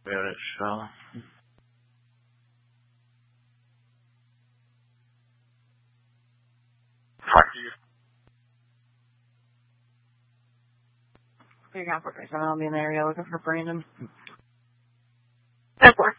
Minutes, so. Fuck you. Figuring out for I'll be in the area looking for Brandon. Of course.